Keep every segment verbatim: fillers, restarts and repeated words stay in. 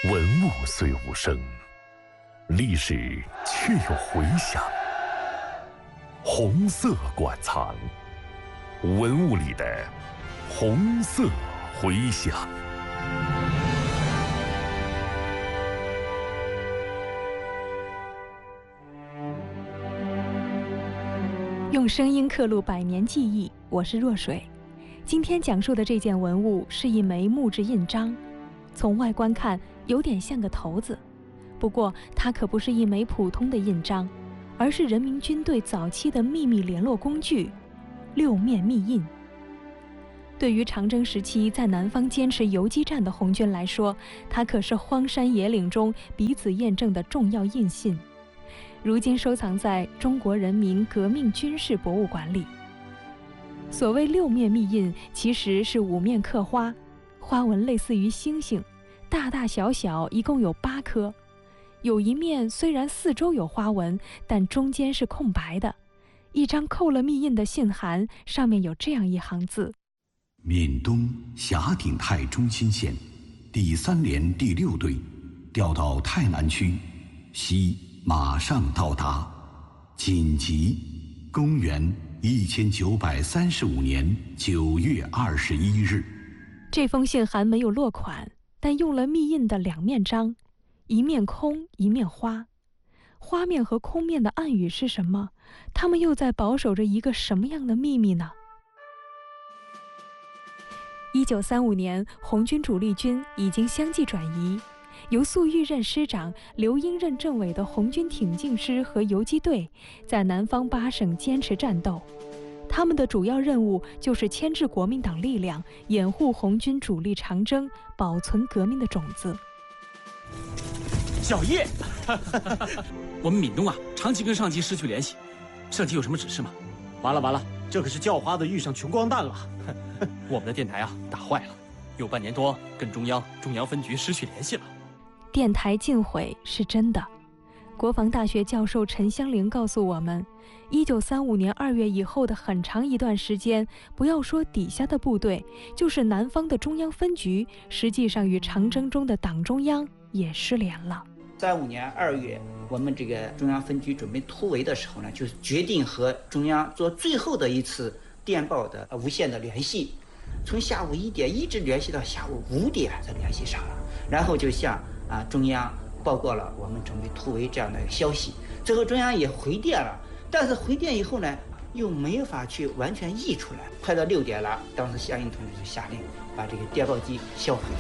文物虽无声，历史却有回响。红色馆藏，文物里的红色回响。 用声音刻录百年记忆，我是若水。今天讲述的这件文物是一枚木质印章，从外观看有点像个头子，不过它可不是一枚普通的印章，而是人民军队早期的秘密联络工具——六面密印。对于长征时期在南方坚持游击战的红军来说，它可是荒山野岭中彼此验证的重要印信。如今收藏在中国人民革命军事博物馆里。所谓六面密印，其实是五面刻花，花纹类似于星星，大大小小一共有八颗。有一面虽然四周有花纹，但中间是空白的。一张扣了密印的信函，上面有这样一行字： 闽东霞顶泰中心线第三连第六队调到泰南区，悉马上到达。紧急，公元一千九百三十五年九月二十一日。 这封信函没有落款，但用了密印的两面章，一面空，一面花。花面和空面的暗语是什么？他们又在保守着一个什么样的秘密呢？一九三五年，红军主力军已经相继转移，由粟裕任师长、刘英任政委的红军挺进师和游击队在南方八省坚持战斗。他们的主要任务就是牵制国民党力量，掩护红军主力长征，保存革命的种子。 小叶，我们闽东啊，长期跟上级失去联系，上级有什么指示吗？ 完了完了，这可是叫花子遇上穷光蛋了。 我们的电台啊打坏了，有半年多跟中央中央分局失去联系了。 电台尽毁是真的。国防大学教授陈香菱告诉我们，一九三五年二月以后的很长一段时间，不要说底下的部队，就是南方的中央分局，实际上与长征中的党中央也失联了。 三五年二月，我们这个中央分局准备突围的时候呢，就决定和中央做最后的一次电报的无线的联系，从下午一点一直联系到下午五点才联系上了，然后就向啊中央报告了我们准备突围这样的消息。最后中央也回电了，但是回电以后呢，又没法去完全译出来。快到六点了，当时夏英同志就下令把这个电报机销毁。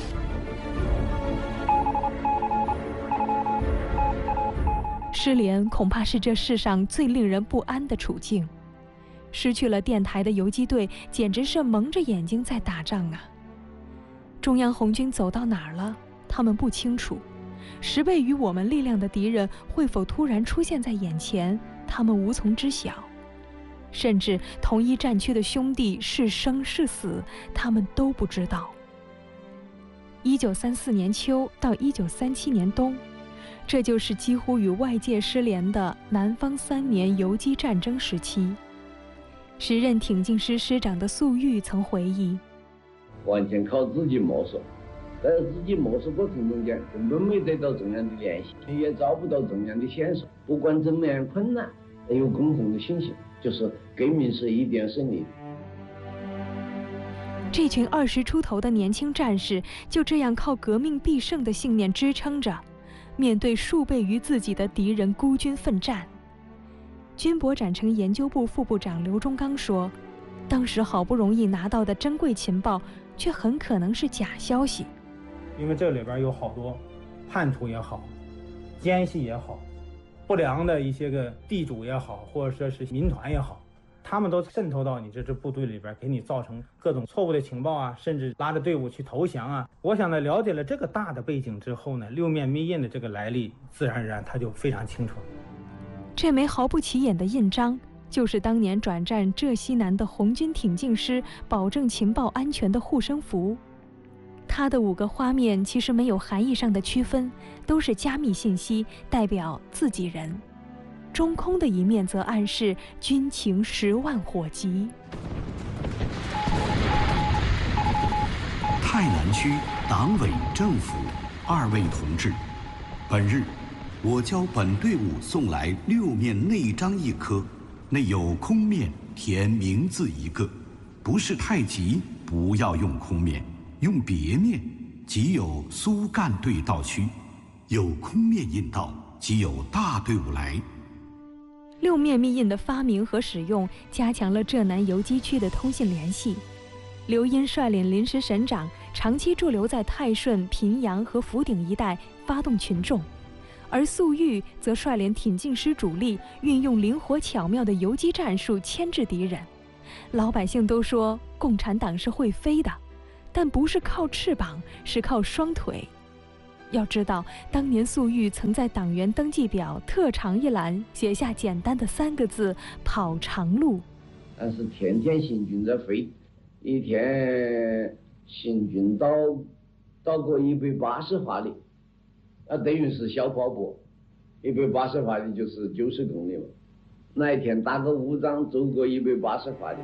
失联恐怕是这世上最令人不安的处境。失去了电台的游击队简直是蒙着眼睛在打仗啊！中央红军走到哪儿了？他们不清楚。十倍于我们力量的敌人会否突然出现在眼前？他们无从知晓。甚至同一战区的兄弟是生是死，他们都不知道。一九三四年秋到一九三七年冬，这就是几乎与外界失联的南方三年游击战争时期。时任挺进师师长的粟裕曾回忆， 完全靠自己摸索，在自己摸索过程中间根本没得到中央的联系，也找不到中央的线索。不管怎么样困难，有共同的信心，就是革命是一定胜利的。 这群二十出头的年轻战士就这样靠革命必胜的信念支撑着，面对数倍于自己的敌人孤军奋战。军博展成研究部副部长刘忠刚说，当时好不容易拿到的珍贵情报却很可能是假消息， 因为这里边有好多叛徒也好，奸细也好，不良的一些个地主也好，或者说是民团也好，他们都渗透到你这支部队里边，给你造成各种错误的情报啊，甚至拉着队伍去投降啊。我想呢，了解了这个大的背景之后呢，六面密印的这个来历，自然而然他就非常清楚。 这枚毫不起眼的印章，就是当年转战浙西南的红军挺进师保证情报安全的护身符。它的五个花面其实没有含义上的区分，都是加密信息，代表自己人。中空的一面则暗示军情十万火急。 泰南区党委政府二位同志，本日我教本队伍送来六面内章一颗，内有空面填名字一个，不是太极不要用空面，用别面，即有苏赣队到区，有空面印到，即有大队伍来。 六面密印的发明和使用，加强了浙南游击区的通信联系。刘英率领临时省长长期驻留在泰顺、平阳和福鼎一带，发动群众；而粟裕则率领挺进师主力，运用灵活巧妙的游击战术牵制敌人。老百姓都说共产党是会飞的，但不是靠翅膀，是靠双腿。要知道，当年粟裕曾在党员登记表特长一栏写下简单的三个字：跑长路。 但是天天行军在飞，一天行军到到过一百八十华里，那等于是小跑步，一百八十华里就是九十公里嘛。那一天打个五仗走过一百八十华里。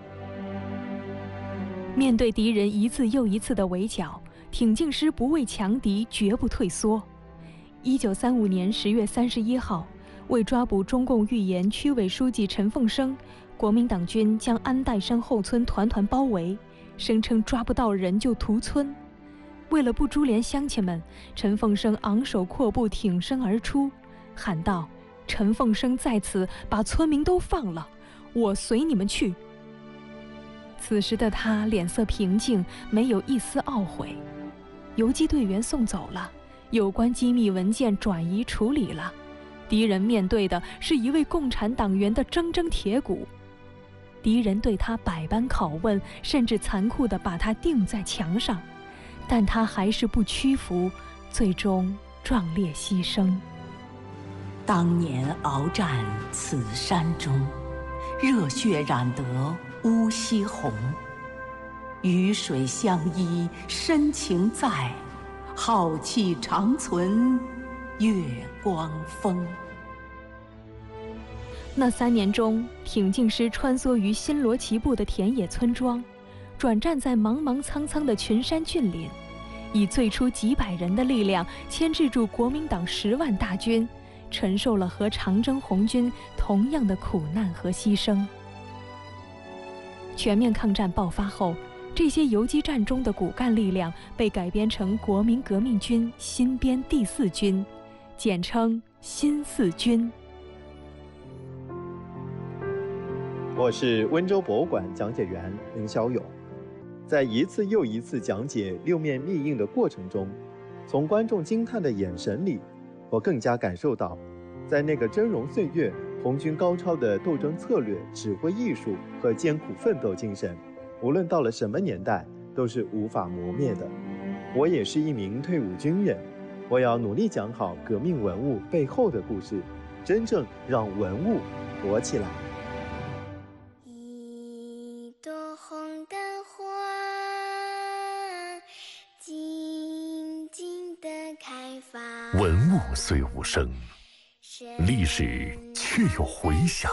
面对敌人一次又一次的围剿，挺进师不畏强敌，绝不退缩。一九三五年十月三十一号，为抓捕中共豫沿区委书记陈凤生，国民党军将安代山后村团团包围，声称抓不到人就屠村。为了不株连乡亲们，陈凤生昂首阔步挺身而出，喊道：“陈凤生在此，把村民都放了，我随你们去。”此时的他脸色平静，没有一丝懊悔。游击队员送走了，有关机密文件转移处理了，敌人面对的是一位共产党员的铮铮铁骨。敌人对他百般拷问，甚至残酷地把他钉在墙上，但他还是不屈服，最终壮烈牺牲。 当年鏖战此山中，热血染得乌溪红。雨水相依深情在，浩气长存月光风。 那三年中，挺进师穿梭于新罗旗部的田野村庄，转战在茫茫苍苍的群山峻岭，以最初几百人的力量牵制住国民党十万大军，承受了和长征红军同样的苦难和牺牲。全面抗战爆发后，这些游击战中的骨干力量被改编成国民革命军新编第四军，简称新四军。 我是温州博物馆讲解员林小勇。在一次又一次讲解六面密印的过程中，从观众惊叹的眼神里，我更加感受到，在那个峥嵘岁月，红军高超的斗争策略、指挥艺术和艰苦奋斗精神，无论到了什么年代，都是无法磨灭的。我也是一名退伍军人，我要努力讲好革命文物背后的故事，真正让文物活起来。 一朵红的花，静静地开放。 文物虽无声，历史却有回响。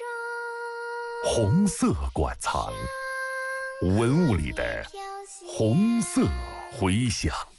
红色馆藏，文物里的红色回响。